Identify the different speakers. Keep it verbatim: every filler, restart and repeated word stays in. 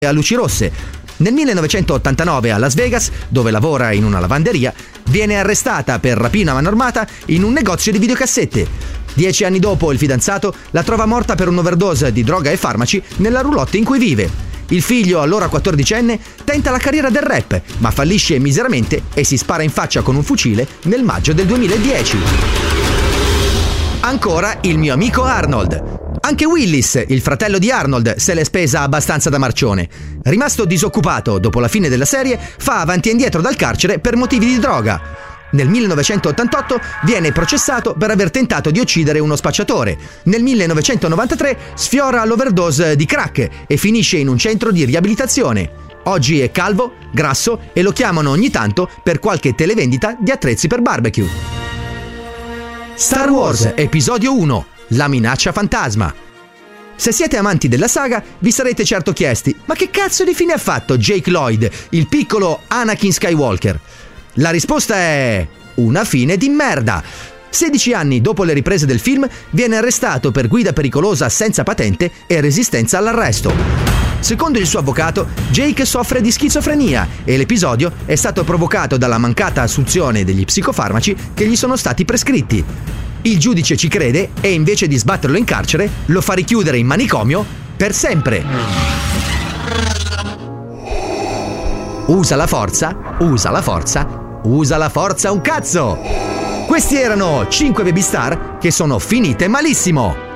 Speaker 1: a luci rosse. Nel millenovecentottantanove a Las Vegas, dove lavora in una lavanderia, viene arrestata per rapina a mano armata in un negozio di videocassette. Dieci anni dopo il fidanzato la trova morta per un'overdose di droga e farmaci nella roulotte in cui vive. Il figlio, allora quattordicenne, tenta la carriera del rap, ma fallisce miseramente e si spara in faccia con un fucile nel maggio del duemiladieci. Ancora il mio amico Arnold. Anche Willis, il fratello di Arnold, se l'è spesa abbastanza da marcione. Rimasto disoccupato dopo la fine della serie, fa avanti e indietro dal carcere per motivi di droga. Nel millenovecentottantotto viene processato per aver tentato di uccidere uno spacciatore. Nel millenovecentonovantatré sfiora l'overdose di crack e finisce in un centro di riabilitazione. Oggi è calvo, grasso e lo chiamano ogni tanto per qualche televendita di attrezzi per barbecue. Star Wars Episodio uno: La minaccia fantasma. Se siete amanti della saga, vi sarete certo chiesti: ma che cazzo di fine ha fatto Jake Lloyd, il piccolo Anakin Skywalker? La risposta è una fine di merda. sedici anni dopo le riprese del film viene arrestato per guida pericolosa senza patente e resistenza all'arresto. Secondo il suo avvocato, Jake soffre di schizofrenia e l'episodio è stato provocato dalla mancata assunzione degli psicofarmaci che gli sono stati prescritti. Il giudice ci crede e invece di sbatterlo in carcere lo fa richiudere in manicomio per sempre. Usa la forza, usa la forza, usa la forza un cazzo! Questi erano cinque baby star che sono finite malissimo!